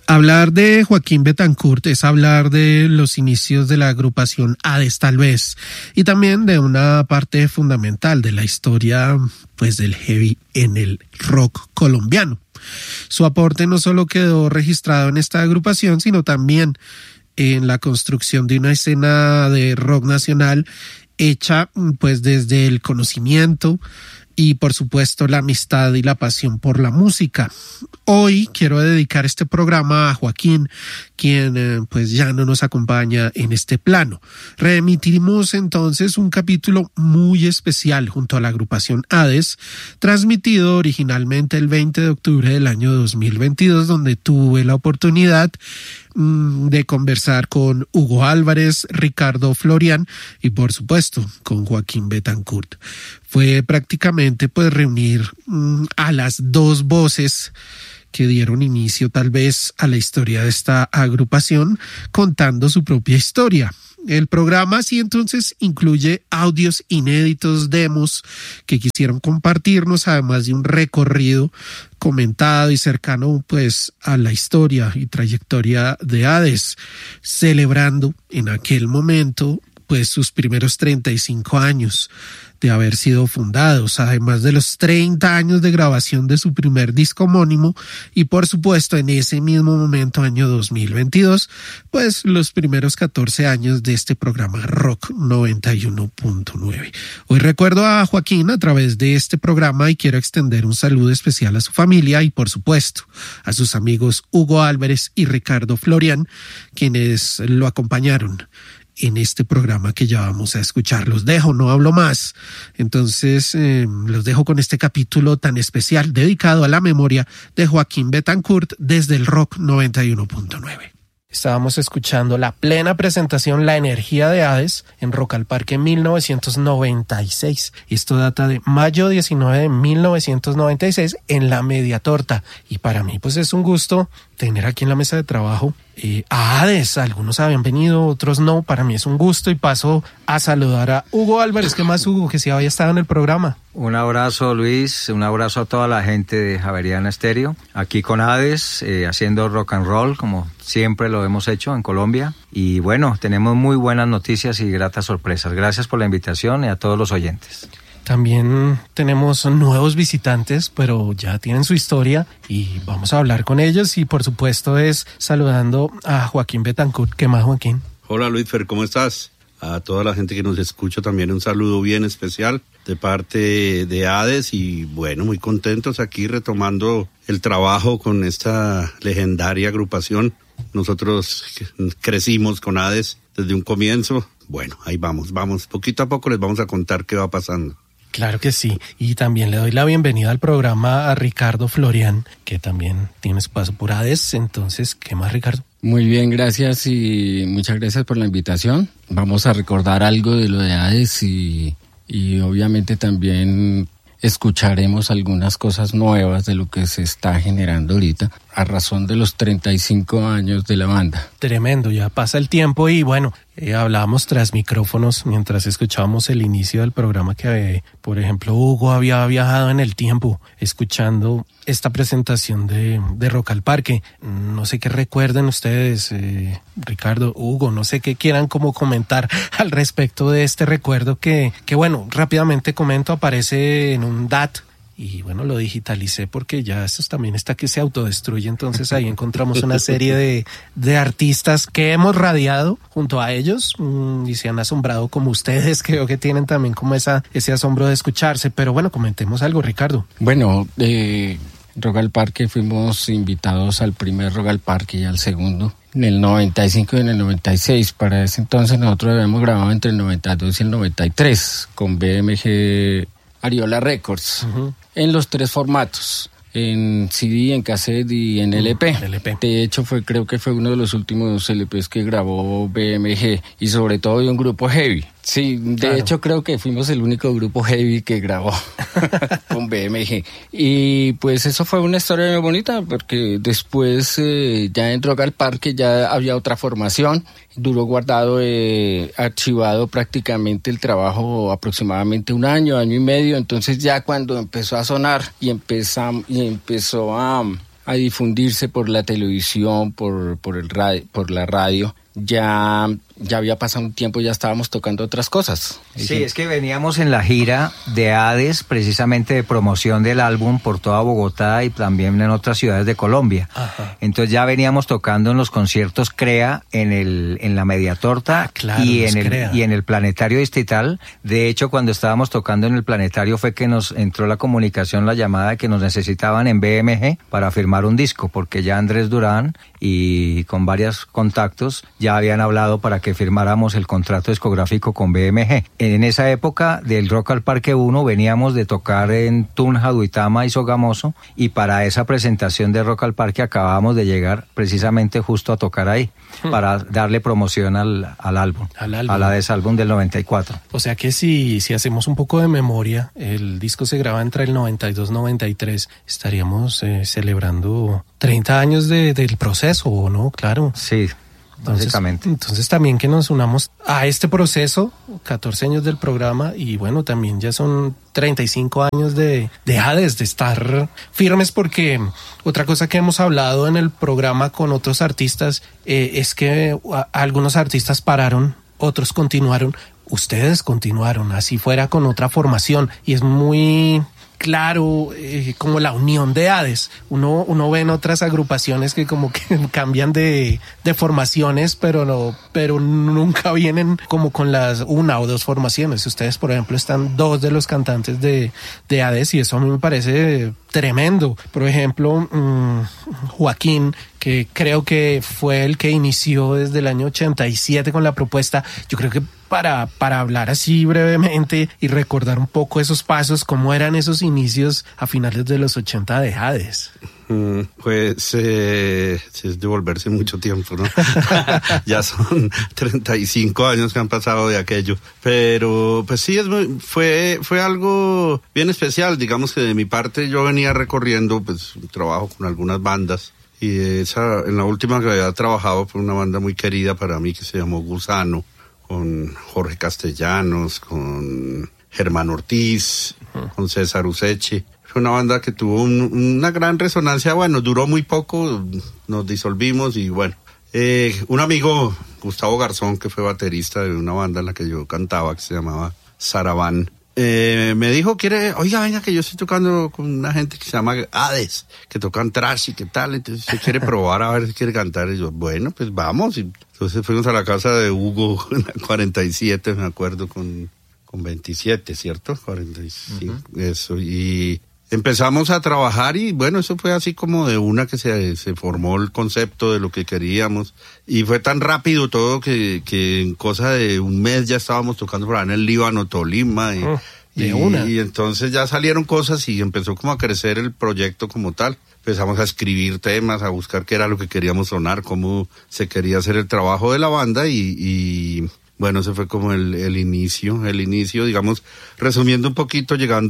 Hablar de Joaquín Bettencourt es hablar de los inicios de la agrupación Hades, tal vez, y también de una parte fundamental de la historia, pues, del heavy en el rock colombiano. Su aporte no solo quedó registrado en esta agrupación, sino también en la construcción de una escena de rock nacional hecha, pues, desde el conocimiento y, por supuesto, la amistad y la pasión por la música. Hoy quiero dedicar este programa a Joaquín, quien pues ya no nos acompaña en este plano. Reemitimos entonces un capítulo muy especial junto a la agrupación Hades, transmitido originalmente el 20 de octubre del año 2022, donde tuve la oportunidad de conversar con Hugo Álvarez, Ricardo Florian y, por supuesto, con Joaquín Bettencourt. Fue prácticamente pues reunir a las dos voces que dieron inicio tal vez a la historia de esta agrupación, contando su propia historia. El programa así entonces incluye audios inéditos, demos que quisieron compartirnos, además de un recorrido comentado y cercano pues a la historia y trayectoria de Hades, celebrando en aquel momento pues sus primeros 35 años de haber sido fundados, además de los 30 años de grabación de su primer disco homónimo y, por supuesto, en ese mismo momento, año 2022, pues los primeros 14 años de este programa Rock 91.9. Hoy recuerdo a Joaquín a través de este programa y quiero extender un saludo especial a su familia y, por supuesto, a sus amigos Hugo Álvarez y Ricardo Florian, quienes lo acompañaron en este programa que ya vamos a escuchar. Los dejo, no hablo más. Entonces, los dejo con este capítulo tan especial dedicado a la memoria de Joaquín Bettencourt desde el Rock 91.9. Estábamos escuchando la plena presentación La Energía de Hades en Rock al Parque 1996. Esto data de mayo 19 de 1996 en La Media Torta. Y para mí pues es un gusto tener aquí en la mesa de trabajo a Hades. Algunos habían venido, otros no. Para mí es un gusto y paso a saludar a Hugo Álvarez. ¿Qué más, Hugo? Que sí había estado en el programa. Un abrazo, Luis, un abrazo a toda la gente de Javeriana Estéreo, aquí con Hades, haciendo rock and roll, como siempre lo hemos hecho en Colombia. Y bueno, tenemos muy buenas noticias y gratas sorpresas. Gracias por la invitación y a todos los oyentes. También tenemos nuevos visitantes, pero ya tienen su historia y vamos a hablar con ellos. Y por supuesto es saludando a Joaquín Bettencourt. ¿Qué más, Joaquín? Hola, Luisfer, ¿cómo estás? A toda la gente que nos escucha también un saludo bien especial de parte de Hades y bueno, muy contentos aquí retomando el trabajo con esta legendaria agrupación. Nosotros crecimos con Hades desde un comienzo. Bueno, ahí vamos, poquito a poco les vamos a contar qué va pasando. Claro que sí, y también le doy la bienvenida al programa a Ricardo Florian, que también tiene su paso por Hades. Entonces, ¿qué más, Ricardo? Muy bien, gracias y muchas gracias por la invitación. Vamos a recordar algo de lo de Hades y obviamente también escucharemos algunas cosas nuevas de lo que se está generando ahorita a razón de los 35 años de la banda. Tremendo, ya pasa el tiempo y bueno, hablábamos tras micrófonos mientras escuchábamos el inicio del programa que, por ejemplo, Hugo había viajado en el tiempo escuchando esta presentación de Rock al Parque. No sé qué recuerden ustedes, Ricardo, Hugo, no sé qué quieran como comentar al respecto de este recuerdo que bueno, rápidamente comento, aparece en un DAT. Y bueno, lo digitalicé porque ya esto también está que se autodestruye, entonces ahí encontramos una serie de artistas que hemos radiado junto a ellos y se han asombrado como ustedes, creo que tienen también como ese asombro de escucharse, pero bueno, comentemos algo, Ricardo. Bueno, Rock al Parque fuimos invitados al primer Rock al Parque y al segundo, en el 95 y en el 96, para ese entonces nosotros habíamos grabado entre el 92 y el 93 con BMG Ariola Records, en los tres formatos, en CD, en cassette y en LP. De hecho, creo que fue uno de los últimos LPs que grabó BMG y sobre todo de un grupo heavy. Sí, de hecho creo que fuimos el único grupo heavy que grabó con BMG. Y pues eso fue una historia muy bonita porque después ya en Rock al Parque ya había otra formación. Duró guardado, archivado prácticamente el trabajo aproximadamente un año y medio. Entonces ya cuando empezó a sonar y empezó a a difundirse por la televisión, por la radio, ya había pasado un tiempo, ya estábamos tocando otras cosas. Sí, es que veníamos en la gira de Hades, precisamente de promoción del álbum por toda Bogotá y también en otras ciudades de Colombia. Ajá. Entonces ya veníamos tocando en los conciertos CREA en la Media Torta claro, y en CREA. el Planetario Distrital. De hecho, cuando estábamos tocando en el Planetario fue que nos entró la comunicación, la llamada de que nos necesitaban en BMG para firmar un disco, porque ya Andrés Durán y con varios contactos ya habían hablado para que firmáramos el contrato discográfico con BMG. En esa época del Rock al Parque 1 veníamos de tocar en Tunja, Duitama y Sogamoso, y para esa presentación de Rock al Parque acabábamos de llegar precisamente justo a tocar ahí, para darle promoción al álbum, al Hades álbum del 94. O sea que si hacemos un poco de memoria, el disco se graba entre el 92 y 93, estaríamos celebrando 30 años del proceso, ¿o no? Claro. Sí. Básicamente. Entonces también que nos unamos a este proceso, 14 años del programa, y bueno, también ya son 35 años de Hades, de estar firmes, porque otra cosa que hemos hablado en el programa con otros artistas es que algunos artistas pararon, otros continuaron, ustedes continuaron, así fuera con otra formación, y es muy claro como la unión de Hades. Uno ve en otras agrupaciones que como que cambian de formaciones, pero nunca vienen como con las una o dos formaciones. Ustedes, por ejemplo, están dos de los cantantes de Hades, y eso a mí me parece tremendo. Por ejemplo, Joaquín, que creo que fue el que inició desde el año 87 con la propuesta. Yo creo que para hablar así brevemente y recordar un poco esos pasos, cómo eran esos inicios a finales de los 80 de Hades. Pues es devolverse mucho tiempo, ¿no? Ya son 35 años que han pasado de aquello, pero pues sí, fue algo bien especial. Digamos que de mi parte yo venía recorriendo pues un trabajo con algunas bandas, y en la última que había trabajado fue una banda muy querida para mí que se llamó Gusano, con Jorge Castellanos, con Germán Ortiz, con César Useche. Fue una banda que tuvo una gran resonancia. Bueno, duró muy poco, nos disolvimos, y bueno, un amigo, Gustavo Garzón, que fue baterista de una banda en la que yo cantaba, que se llamaba Saraván, me dijo, oiga, venga, que yo estoy tocando con una gente que se llama Hades, que tocan thrash y qué tal, entonces se quiere probar a ver si quiere cantar. Y yo, bueno, pues vamos. Y entonces fuimos a la casa de Hugo en la 47, me acuerdo, con 27, ¿cierto? 45, eso, y empezamos a trabajar, y bueno, eso fue así como de una que se formó el concepto de lo que queríamos, y fue tan rápido todo que en cosa de un mes ya estábamos tocando por ahí en el Líbano, Tolima, y entonces ya salieron cosas y empezó como a crecer el proyecto como tal. Empezamos a escribir temas, a buscar qué era lo que queríamos sonar, cómo se quería hacer el trabajo de la banda, y bueno, ese fue como el inicio, digamos, resumiendo un poquito, llegando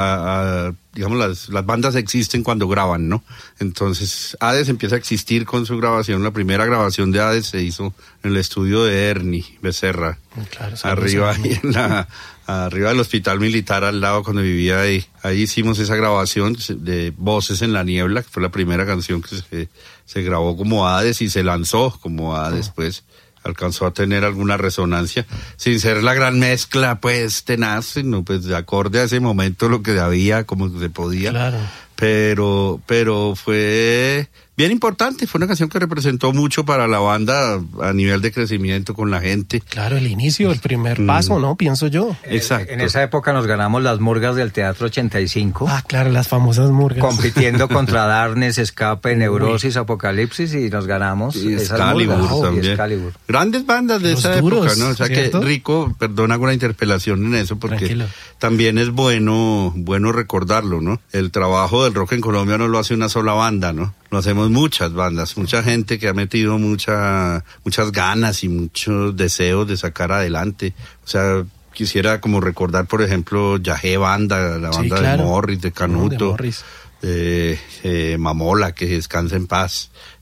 digamos, las bandas existen cuando graban, ¿no? Entonces, Hades empieza a existir con su grabación. La primera grabación de Hades se hizo en el estudio de Ernie Becerra, claro, arriba del Hospital Militar, al lado, cuando vivía ahí. Ahí hicimos esa grabación de Voces en la Niebla, que fue la primera canción que se grabó como Hades y se lanzó como Hades, pues. Alcanzó a tener alguna resonancia, sin ser la gran mezcla, pues, tenaz, sino pues de acorde a ese momento lo que había, como se podía. Claro. Pero fue bien importante, fue una canción que representó mucho para la banda a nivel de crecimiento con la gente. Claro, el inicio, el primer paso, ¿no? Pienso yo. Exacto. En esa época nos ganamos las murgas del Teatro 85. Ah, claro, las famosas murgas. Compitiendo contra Darkness, Escape, Neurosis, Apocalipsis, y nos ganamos esas murgas. También. Y Excalibur. Grandes bandas de esa época, ¿no? O sea, ¿cierto? Que Rico, perdona con la interpelación en eso, porque tranquilo, también es bueno recordarlo, ¿no? El trabajo del rock en Colombia no lo hace una sola banda, ¿no? Lo hacemos muchas bandas, mucha gente que ha metido muchas ganas y muchos deseos de sacar adelante. O sea, quisiera como recordar, por ejemplo, Yajé Banda, la banda de Morris, de Canuto, de Mamola, que descansa en paz.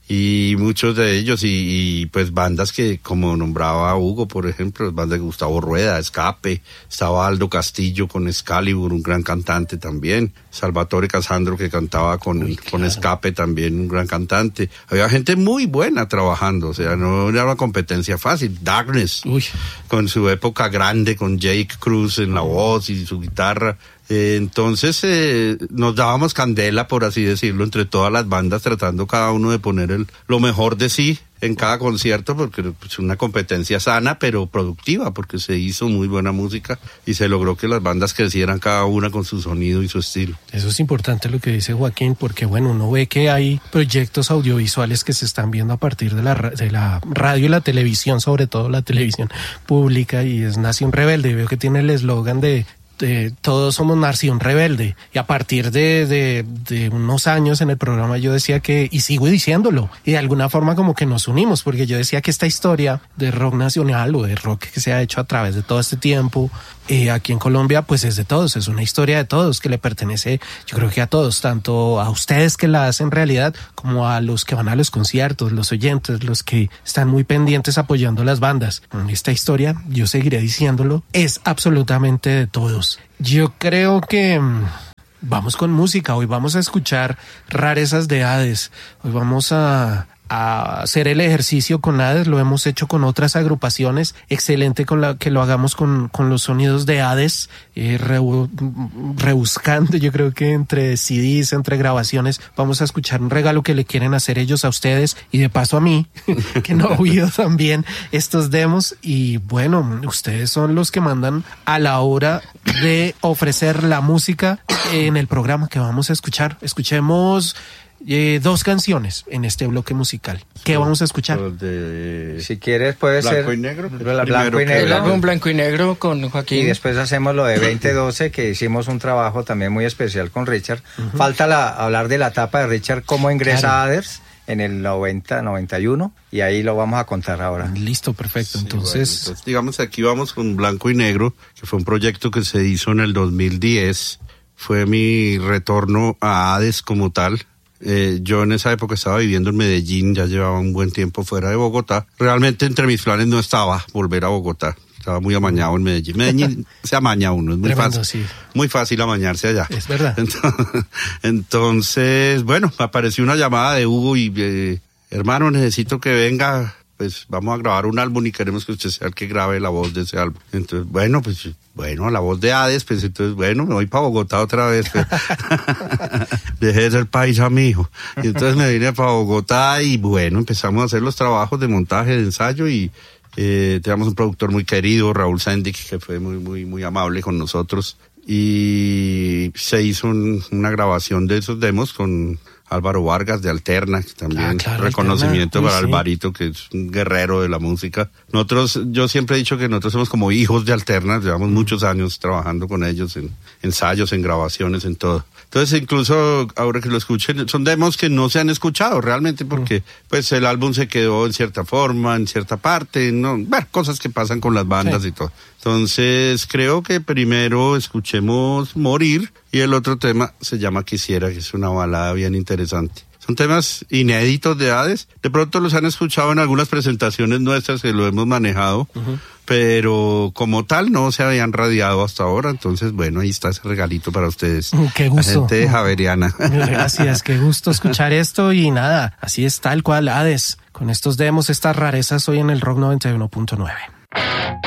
y muchos de ellos y pues bandas que como nombraba Hugo, por ejemplo, bandas de Gustavo Rueda, Escape, estaba Aldo Castillo con Excalibur, un gran cantante también, Salvatore Casandro que cantaba con Escape también, un gran cantante. Había gente muy buena trabajando, o sea, no era una competencia fácil. Darkness, con su época grande, con Jake Cruz en la voz y su guitarra. Entonces nos dábamos candela, por así decirlo, entre todas las bandas, tratando cada uno de poner lo mejor de sí en cada concierto, porque es una competencia sana pero productiva, porque se hizo muy buena música y se logró que las bandas crecieran cada una con su sonido y su estilo. Eso es importante lo que dice Joaquín, porque bueno, uno ve que hay proyectos audiovisuales que se están viendo a partir de la radio y la televisión, sobre todo la televisión pública, y es Nación Rebelde. Veo que tiene el eslogan de todos somos Nación Rebelde, y a partir de unos años en el programa yo decía que, y sigo diciéndolo, y de alguna forma como que nos unimos, porque yo decía que esta historia de rock nacional o de rock que se ha hecho a través de todo este tiempo aquí en Colombia, pues es de todos, es una historia de todos que le pertenece, yo creo que a todos, tanto a ustedes que la hacen realidad como a los que van a los conciertos, los oyentes, los que están muy pendientes apoyando las bandas. Esta historia, yo seguiré diciéndolo, es absolutamente de todos. Yo creo que vamos con música. Hoy vamos a escuchar rarezas de Hades. Hoy vamos a hacer el ejercicio con Hades. Lo hemos hecho con otras agrupaciones. Excelente que lo hagamos con los sonidos de Hades, rebuscando, yo creo que entre CDs, entre grabaciones, vamos a escuchar un regalo que le quieren hacer ellos a ustedes y de paso a mí, que no he oído también estos demos. Y bueno, ustedes son los que mandan a la hora de ofrecer la música en el programa que vamos a escuchar. Escuchemos dos canciones en este bloque musical. ¿Qué vamos a escuchar? Si quieres puede ser Blanco y Negro. Blanco y Negro. Un Blanco y Negro con Joaquín. Y después hacemos lo de 2012, que hicimos un trabajo también muy especial con Richard. Falta hablar de la etapa de Richard, cómo ingresa a Hades en el 90-91, y ahí lo vamos a contar ahora. Listo, perfecto. Sí, entonces, bueno, digamos, aquí vamos con Blanco y Negro, que fue un proyecto que se hizo en el 2010. Fue mi retorno a Hades como tal. Yo en esa época estaba viviendo en Medellín, ya llevaba un buen tiempo fuera de Bogotá. Realmente entre mis planes no estaba volver a Bogotá. Estaba muy amañado en Medellín. Medellín se amaña uno, es muy tremendo, fácil. sí. Muy fácil amañarse allá. Es verdad. Entonces, bueno, apareció una llamada de Hugo y hermano, necesito que venga, pues vamos a grabar un álbum y queremos que usted sea el que grabe la voz de ese álbum. Entonces, bueno, la voz de Hades, pues entonces, bueno, me voy para Bogotá otra vez. Pues. Dejé de ser paisa, mijo. Y entonces me vine para Bogotá y bueno, empezamos a hacer los trabajos de montaje, de ensayo y teníamos un productor muy querido, Raúl Sendik, que fue muy, muy, muy amable con nosotros. Y se hizo una grabación de esos demos con Álvaro Vargas de Alterna, que también claro, reconocimiento Alterna. para Alvarito, que es un guerrero de la música. Yo siempre he dicho que nosotros somos como hijos de Alterna, llevamos muchos años trabajando con ellos en ensayos, en grabaciones, en todo. Entonces, incluso ahora que lo escuchen, son demos que no se han escuchado realmente porque pues el álbum se quedó en cierta forma, en cierta parte, cosas que pasan con las bandas y todo. Entonces, creo que primero escuchemos Morir y el otro tema se llama Quisiera, que es una balada bien interesante. Son temas inéditos de Hades. De pronto los han escuchado en algunas presentaciones nuestras que lo hemos manejado, pero como tal no se habían radiado hasta ahora. Entonces, bueno, ahí está ese regalito para ustedes. Qué gusto. La gente javeriana. Gracias, qué gusto escuchar esto y nada, así es tal cual Hades. Con estos demos, estas rarezas hoy en el Rock 91.9.